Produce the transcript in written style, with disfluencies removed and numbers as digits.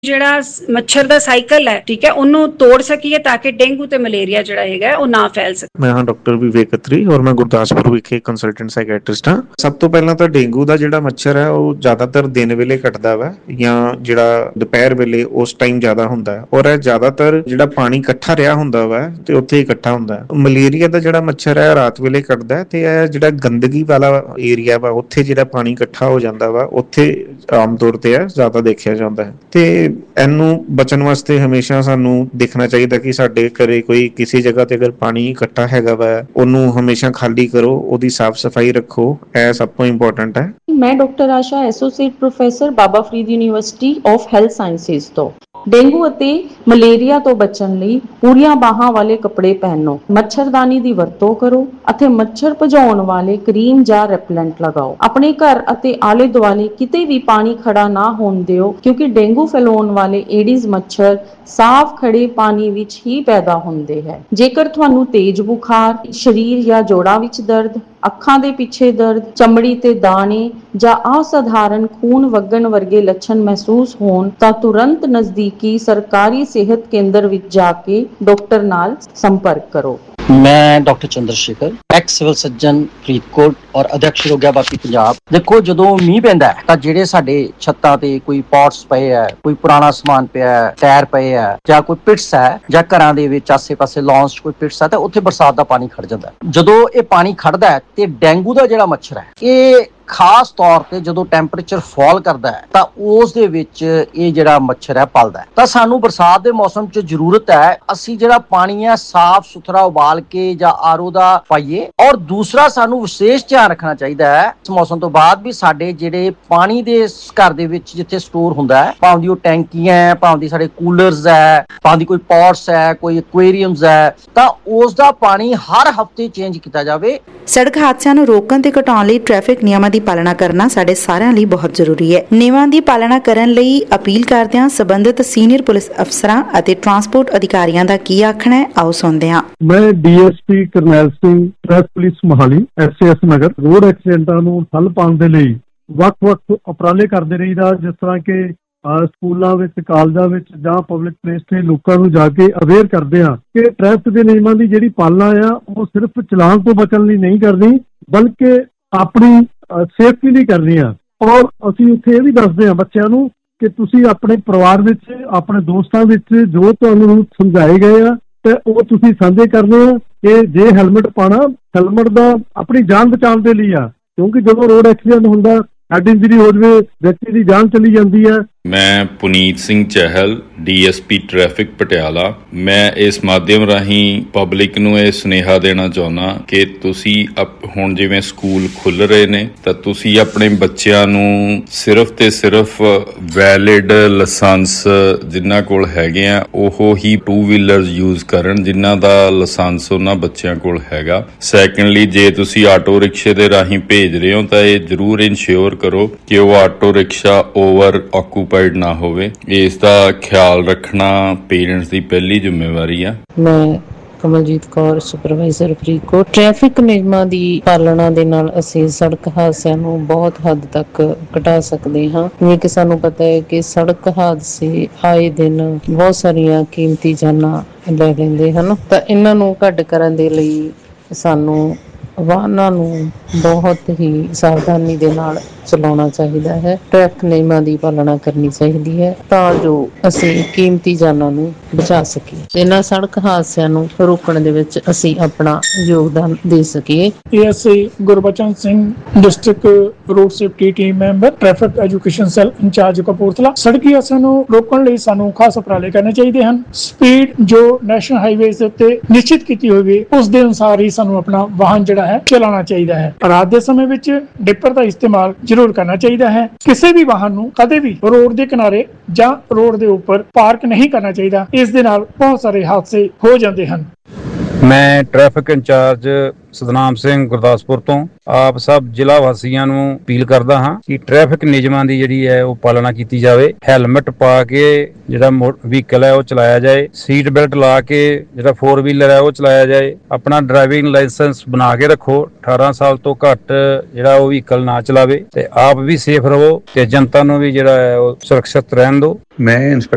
ਜਿਹੜਾ ਮੱਛਰ ਦਾ ਸਾਈਕਲ ਹੈ, ਠੀਕ ਹੈ, ਉਹਨੂੰ ਤੋੜ ਸਕੀਏ ਤਾਂ ਕਿ ਡੇਂਗੂ ਤੇ ਮਲੇਰੀਆ ਜਿਹੜਾ ਹੈਗਾ ਉਹ ਨਾ ਫੈਲ ਸਕੇ। ਮੈਂ ਹਾਂ ਡਾਕਟਰ ਵਿਵੇਕ ਅਤਰੀ ਔਰ ਮੈਂ ਗੁਰਦਾਸਪੁਰ ਵਿਖੇ ਕੰਸਲਟੈਂਟ ਸਾਈਕੈਟ੍ਰਿਸਟ ਹਾਂ। ਸਭ ਤੋਂ ਪਹਿਲਾਂ ਤਾਂ ਡੇਂਗੂ ਦਾ ਜਿਹੜਾ ਮੱਛਰ ਹੈ ਉਹ ਜ਼ਿਆਦਾਤਰ ਦਿਨ ਵੇਲੇ ਕੱਟਦਾ ਵਾ ਜਾਂ ਜਿਹੜਾ ਦੁਪਹਿਰ ਵੇਲੇ ਉਸ ਟਾਈਮ ਜ਼ਿਆਦਾ ਹੁੰਦਾ ਹੈ, ਔਰ ਇਹ ਜ਼ਿਆਦਾਤਰ ਜਿਹੜਾ ਪਾਣੀ ਇਕੱਠਾ ਰਿਹਾ ਹੁੰਦਾ ਵਾ ਤੇ ਉੱਥੇ ਹੀ ਇਕੱਠਾ ਹੁੰਦਾ ਹੈ। ਮਲੇਰੀਆ ਦਾ ਜਿਹੜਾ ਮੱਛਰ ਹੈ ਰਾਤ ਵੇਲੇ ਕੱਟਦਾ ਹੈ ਤੇ ਇਹ ਜਿਹੜਾ ਗੰਦਗੀ ਵਾਲਾ ਏਰੀਆ ਵਾ ਉੱਥੇ ਜਿਹੜਾ ਪਾਣੀ ਇਕੱਠਾ ਹੋ ਜਾਂਦਾ ਵਾ ਉੱਥੇ ਆਮ ਤੌਰ ਤੇ ਇਹ ਜ਼ਿਆਦਾ ਦੇਖਿਆ ਜਾਂਦਾ ਹੈ। ਤੇ ਇਹਨੂੰ ਬਚਣ ਵਾਸਤੇ ਹਮੇਸ਼ਾ ਸਾਨੂੰ ਦੇਖਣਾ ਚਾਹੀਦਾ ਕਿ ਸਾਡੇ ਘਰੇ ਕੋਈ ਕਿਸੇ ਜਗ੍ਹਾ ਤੇ ਅਗਰ ਪਾਣੀ ਇਕੱਠਾ ਹੈਗਾ ਵਾ ਉਹਨੂੰ ਹਮੇਸ਼ਾ ਖਾਲੀ ਕਰੋ, ਉਹਦੀ ਸਾਫ਼ ਸਫਾਈ ਰੱਖੋ, ਇਹ ਸਭ ਤੋਂ ਇੰਪੋਰਟੈਂਟ ਹੈ। ਮੈਂ doctor Asha, associate professor Baba Farid university of health sciences ਤੋਂ। ਡੇਂਗੂ ਅਤੇ ਮਲੇਰੀਆ ਤੋਂ ਬਚਣ ਲਈ ਪੂਰੀਆਂ ਬਾਹਾਂ ਵਾਲੇ ਕੱਪੜੇ ਪਹਿਨੋ, ਮੱਛਰਦਾਨੀ ਦੀ ਵਰਤੋਂ ਕਰੋ ਅਤੇ ਮੱਛਰ ਭਜਾਉਣ ਵਾਲੇ ਕਰੀਮ ਜਾਂ ਰੈਪਲੈਂਟ ਲਗਾਓ। ਆਪਣੇ ਘਰ ਅਤੇ ਆਲੇ ਦੁਆਲੇ ਕਿਤੇ ਵੀ ਪਾਣੀ ਖੜਾ ਨਾ ਹੋਣ ਦਿਓ, ਕਿਉਂਕਿ ਡੇਂਗੂ ਫੈਲਾਉਣ ਵਾਲੇ ਏਡੀਜ਼ ਮੱਛਰ ਸਾਫ਼ ਖੜੇ ਪਾਣੀ ਵਿੱਚ ਹੀ ਪੈਦਾ ਹੁੰਦੇ ਹੈ। ਜੇਕਰ ਤੁਹਾਨੂੰ ਤੇਜ਼ ਬੁਖਾਰ, ਸਰੀਰ ਜਾਂ ਜੋੜਾਂ ਵਿੱਚ ਦਰਦ, ਅੱਖਾਂ ਦੇ ਪਿੱਛੇ ਦਰਦ, ਚਮੜੀ ਤੇ ਦਾਣੇ ਜਾਂ ਅਸਾਧਾਰਨ ਖੂਨ ਵਗਣ ਵਰਗੇ ਲੱਛਣ ਮਹਿਸੂਸ ਹੋਣ ਤਾਂ ਤੁਰੰਤ ਨਜ਼ਦੀਕੀ ਸਰਕਾਰੀ ਸਿਹਤ ਕੇਂਦਰ ਵਿੱਚ ਜਾ ਕੇ ਡਾਕਟਰ ਨਾਲ ਸੰਪਰਕ ਕਰੋ। ਮੈਂ doctor Chandrashekhar, X civil surgeon Faridkot ਔਰ ਅਧਿਕਸ਼ ਰੋਗਿਆਬਾਪੀ ਪੰਜਾਬ। ਦੇਖੋ, ਜਦੋਂ ਮੀਂਹ ਪੈਂਦਾ ਤਾਂ ਜਿਹੜੇ ਸਾਡੇ ਛੱਤਾਂ ਤੇ ਕੋਈ ਪੌਟਸ ਪਏ ਆ, ਕੋਈ ਪੁਰਾਣਾ ਸਮਾਨ ਪਿਆ ਹੈ, ਟਾਇਰ ਪਏ ਆ ਜਾਂ ਕੋਈ ਪਿਟਸ ਹੈ ਜਾਂ ਘਰਾਂ ਦੇ ਵਿੱਚ ਆਸੇ-ਪਾਸੇ ਲੌਨਸ 'ਚ ਕੋਈ ਪਿਟਸ ਹੈ ਤਾਂ ਉੱਥੇ ਬਰਸਾਤ ਦਾ ਪਾਣੀ ਖੜ ਜਾਂਦਾ। ਜਦੋਂ ਇਹ ਪਾਣੀ ਖੜਦਾ ਤੇ ਡੇਂਗੂ ਦਾ ਜਿਹੜਾ ਮੱਛਰ ਹੈ ਇਹ ਖਾਸ ਤੌਰ ਤੇ ਜਦੋਂ ਟੈਂਪਰੇਚਰ ਫਾਲ ਕਰਦਾ ਹੈ ਤਾਂ ਉਸ ਦੇ ਵਿੱਚ ਇਹ ਜਿਹੜਾ ਮੱਛਰ ਹੈ ਪਲਦਾ ਹੈ। ਤਾਂ ਸਾਨੂੰ ਬਰਸਾਤ ਦੇ ਮੌਸਮ 'ਚ ਜ਼ਰੂਰਤ ਹੈ ਅਸੀਂ ਜਿਹੜਾ ਪਾਣੀ ਹੈ ਸਾਫ਼ ਸੁਥਰਾ ਉਬਾਲ ਕੇ ਜਾਂ ਆਰਓ ਦਾ ਪਾਈਏ। ਔਰ ਦੂਸਰਾ ਸਾਨੂੰ ਵਿਸ਼ੇਸ਼ ਧਿਆਨ ਰੱਖਣਾ ਚਾਹੀਦਾ ਹੈ ਇਸ ਮੌਸਮ ਤੋਂ ਬਾਅਦ ਵੀ ਸਾਡੇ ਜਿਹੜੇ ਪਾਣੀ ਦੇ ਘਰ ਦੇ ਵਿੱਚ ਜਿੱਥੇ ਸਟੋਰ ਹੁੰਦਾ ਹੈ, ਭਾਵੇਂ ਉਹ ਟੈਂਕੀਆਂ ਹੈ, ਭਾਵੇਂ ਸਾਡੇ ਕੂਲਰਸ ਹੈ, ਭਾਵੇਂ ਕੋਈ ਪੌਟਸ ਹੈ, ਕੋਈ ਐਕੁਆਰੀਅਮਸ ਹੈ, ਤਾਂ ਉਸ ਦਾ ਪਾਣੀ ਹਰ ਹਫ਼ਤੇ ਚੇਂਜ ਕੀਤਾ ਜਾਵੇ। ਸੜਕ ਹਾਦਸਿਆਂ ਨੂੰ ਰੋਕਣ ਤੇ ਘਟਾਉਣ ਲਈ ਟ੍ਰੈਫਿਕ ਨਿਯਮਾਂ ਦੀ ਪਾਲਣਾ ਕਰਨਾ ਸਾਡੇ ਸਾਰਿਆਂ ਲਈ ਬਹੁਤ ਜ਼ਰੂਰੀ ਹੈ। ਨਿਯਮਾਂ ਦੀ ਪਾਲਣਾ ਕਰਨ ਲਈ ਅਪੀਲ ਕਰਦਿਆਂ ਸੰਬੰਧਿਤ ਸੀਨੀਅਰ ਪੁਲਿਸ ਅਫਸਰਾਂ ਅਤੇ ਟਰਾਂਸਪੋਰਟ ਅਧਿਕਾਰੀਆਂ ਦਾ ਕੀ ਆਖਣਾ ਹੈ, ਆਓ ਸੁਣਦੇ ਹਾਂ। ਮੈਂ DSP Karnail Singh, traffic police Mohali, SAS ਨਗਰ। ਰੋਡ ਐਕਸੀਡੈਂਟਾਂ ਨੂੰ ਠੱਲ ਪਾਉਣ ਦੇ ਲਈ ਵੱਖ-ਵੱਖ ਉਪਰਾਲੇ ਕਰਦੇ ਰਹੀਦਾ, ਜਿਸ ਤਰ੍ਹਾਂ ਕਿ ਸਕੂਲਾਂ ਵਿੱਚ, ਕਾਲਜਾਂ ਵਿੱਚ ਜਾਂ ਪਬਲਿਕ ਪਲੇਸ ਤੇ ਲੋਕਾਂ ਨੂੰ ਜਾ ਕੇ ਅਵੇਅਰ ਕਰਦੇ ਆ ਕਿ ਟ੍ਰੈਫਿਕ ਦੇ ਨਿਯਮਾਂ ਦੀ ਜਿਹੜੀ ਪਾਲਣਾ ਆ ਉਹ ਸਿਰਫ ਚਲਾਨ ਤੋਂ ਬਚਣ ਲਈ ਨਹੀਂ ਕਰਨੀ, ਬਲਕਿ ਆਪਣੀ ਸੇਫਟੀ ਲਈ ਕਰਨੀ ਆ। ਔਰ ਅਸੀਂ ਉੱਥੇ ਇਹ ਵੀ ਦੱਸਦੇ ਆ ਬੱਚਿਆਂ ਨੂੰ ਕਿ ਤੁਸੀਂ ਆਪਣੇ ਪਰਿਵਾਰ ਵਿੱਚ, ਆਪਣੇ ਦੋਸਤਾਂ ਵਿੱਚ ਜੋ ਤੁਹਾਨੂੰ ਸਮਝਾਏ ਗਏ ਆ ਤੇ ਉਹ ਤੁਸੀਂ ਸਾਂਝੇ ਕਰਨੇ ਆ ਕਿ ਜੇ ਹੈਲਮਟ ਪਾਣਾ, ਹੈਲਮਟ ਦਾ ਆਪਣੀ ਜਾਨ ਬਚਾਉਣ ਦੇ ਲਈ ਆ, ਕਿਉਂਕਿ ਜਦੋਂ ਰੋਡ ਐਕਸੀਡੈਂਟ ਹੁੰਦਾ, ਹੈਡ ਇੰਜਰੀ ਹੋ ਜਾਵੇ, ਵਿਅਕਤੀ ਦੀ ਜਾਨ ਚਲੀ ਜਾਂਦੀ ਹੈ। ਮੈਂ ਪੁਨੀਤ ਸਿੰਘ ਚਹਿਲ, ਡੀਐਸਪੀ ਟ੍ਰੈਫਿਕ ਪਟਿਆਲਾ। ਮੈਂ ਇਸ ਮਾਧਿਅਮ ਰਾਹੀਂ ਪਬਲਿਕ ਨੂੰ ਇਹ ਸੁਨੇਹਾ ਦੇਣਾ ਚਾਹੁੰਦਾ ਕਿ ਤੁਸੀਂ ਹੁਣ ਜਿਵੇਂ ਸਕੂਲ ਖੁੱਲ ਰਹੇ ਨੇ ਤਾਂ ਤੁਸੀਂ ਆਪਣੇ ਬੱਚਿਆਂ ਨੂੰ ਸਿਰਫ ਤੇ ਸਿਰਫ ਵੈਲਿਡ ਲਾਇਸੈਂਸ ਜਿਨ੍ਹਾਂ ਕੋਲ ਹੈਗੇ ਆ ਉਹ ਹੀ 2 ਵੀਲਰਸ ਯੂਜ਼ ਕਰਨ ਜਿਨ੍ਹਾਂ ਦਾ ਲਾਇਸੈਂਸ ਉਹਨਾਂ ਬੱਚਿਆਂ ਕੋਲ ਹੈਗਾ। ਸੈਕੰਡਲੀ, ਜੇ ਤੁਸੀਂ ਆਟੋ ਰਿਕਸ਼ੇ ਦੇ ਰਾਹੀਂ ਭੇਜ ਰਹੇ ਹੋ ਤਾਂ ਇਹ ਜ਼ਰੂਰ ਇਨਸ਼ੋਰ ਕਰੋ ਕਿ ਉਹ ਆਟੋ ਰਿਕਸ਼ਾ ਓਵਰ ਆਕੂਪਾਈਡ ਨਾ ਹੋਵੇ। ਇਸ ਦਾ ਖਿਆਲ ਰੱਖਣਾ ਪੇਰੈਂਟਸ ਦੀ ਪਹਿਲੀ ਜ਼ਿੰਮੇਵਾਰੀ ਆ। ਮੈਂ ਕਮਲਜੀਤ ਕੌਰ, ਸੁਪਰਵਾਈਜ਼ਰ ਫਰੀਦਕੋਟ। ਟ੍ਰੈਫਿਕ ਨਿਯਮਾਂ ਦੀ ਪਾਲਣਾ ਦੇ ਨਾਲ ਅਸੀਂ ਸੜਕ ਹਾਦਸਿਆਂ ਨੂੰ ਬਹੁਤ ਹੱਦ ਤੱਕ ਘਟਾ ਸਕਦੇ ਹਾਂ। ਜਿਵੇਂ ਕਿ ਸਾਨੂੰ ਪਤਾ ਹੈ ਕਿ ਸੜਕ ਹਾਦਸੇ ਆਏ ਦਿਨ ਬਹੁਤ ਸਾਰੀਆਂ ਕੀਮਤੀ ਜਾਨਾਂ ਲੈ ਲੈਂਦੇ ਹਨ, ਤਾਂ ਇਹਨਾਂ ਨੂੰ ਘੱਟ ਕਰਨ ਦੇ ਲਈ ਸਾਨੂੰ ਵਾਹਨਾਂ ਨੂੰ ਬਹੁਤ ਹੀ ਸਾਵਧਾਨੀ ਦੇ ਨਾਲ ਚਲਾਉਣਾ ਚਾਹੀਦਾ ਹੈ। ਟ੍ਰੈਫਿਕ ਨਿਯਮਾਂ ਦੀ ਪਾਲਣਾ ਕਰਨੀ ਚਾਹੀਦੀ ਹੈ ਤਾਂ ਜੋ ਅਸੀਂ ਕੀਮਤੀ ਜਾਨਾਂ ਨੂੰ ਬਚਾ ਸਕੀਏ। ਇਹਨਾਂ ਸੜਕ ਹਾਦਸਿਆਂ ਨੂੰ ਰੋਕਣ ਦੇ ਵਿੱਚ ਅਸੀਂ ਆਪਣਾ ਯੋਗਦਾਨ ਦੇ ਸਕੀਏ। ASI Gurbachan Singh, district road safety team member, traffic education cell incharge Kapurthala. ਸੜਕੀ ਹਾਦਸਿਆਂ ਨੂੰ ਰੋਕਣ ਲਈ ਸਾਨੂੰ ਖਾਸ ਉਪਰਾਲੇ ਕਰਨੇ ਚਾਹੀਦੇ ਹਨ। ਸਪੀਡ ਜੋ ਨੈਸ਼ਨਲ ਹਾਈਵੇਜ਼ ਉੱਤੇ ਨਿਸ਼ਚਿਤ ਕੀਤੀ ਹੋਵੇ ਉਸ ਦੇ ਅਨੁਸਾਰ ਹੀ ਸਾਨੂੰ ਆਪਣਾ ਵਾਹਨ ਜਿਹੜਾ ਹੈ ਚਲਾਉਣਾ ਚਾਹੀਦਾ ਹੈ। ਰਾਤ ਦੇ ਸਮੇਂ ਵਿੱਚ ਡਿੱਪਰ ਦਾ ਇਸਤੇਮਾਲ ਜ਼ਰੂਰ ਕਰਨਾ ਚਾਹੀਦਾ ਹੈ। ਕਿਸੇ ਵੀ ਵਾਹਨ ਨੂੰ ਕਦੇ ਵੀ ਰੋਡ ਦੇ ਕਿਨਾਰੇ ਜਾਂ ਰੋਡ ਦੇ ਉੱਪਰ ਪਾਰਕ ਨਹੀਂ ਕਰਨਾ ਚਾਹੀਦਾ। ਇਸ ਦੇ ਨਾਲ ਬਹੁਤ ਸਾਰੇ ਹਾਦਸੇ ਹੋ ਜਾਂਦੇ ਹਨ। ਮੈਂ ਟ੍ਰੈਫਿਕ ਇੰਚਾਰਜ ਸਤਨਾਮ ਸਿੰਘ ਗੁਰਦਾਸਪੁਰ ਤੋਂ ਆਪ ਸਭ ਜ਼ਿਲ੍ਹਾ ਵਾਸੀਆਂ ਨੂੰ ਅਪੀਲ ਕਰਦਾ ਹਾਂ ਕਿ ਟ੍ਰੈਫਿਕ ਨਿਯਮਾਂ ਦੀ ਜਿਹੜੀ ਹੈ ਉਹ ਪਾਲਣਾ ਕੀਤੀ ਜਾਵੇ। ਹੈਲਮਟ ਪਾ ਕੇ ਜਿਹੜਾ ਵਹੀਕਲ ਹੈ ਉਹ ਚਲਾਇਆ ਜਾਏ, ਸੀਟ ਬੈਲਟ ਲਾ ਕੇ ਜਿਹੜਾ 4 ਵੀਲਰ ਹੈ ਉਹ ਚਲਾਇਆ ਜਾਏ। ਆਪਣਾ ਡਰਾਈਵਿੰਗ ਲਾਇਸੈਂਸ ਬਣਾ ਕੇ ਰੱਖੋ। 18 ਸਾਲ ਤੋਂ ਘੱਟ ਜਿਹੜਾ ਉਹ ਵਹੀਕਲ ਨਾ ਚਲਾਵੇ ਤੇ ਆਪ ਵੀ ਸੇਫ ਰਹੋ ਤੇ ਜਨਤਾ ਨੂੰ ਵੀ ਜਿਹੜਾ ਹੈ ਉਹ ਸੁਰੱਖਿਅਤ ਰਹਿਣ ਦਿਓ। ਮੈਂ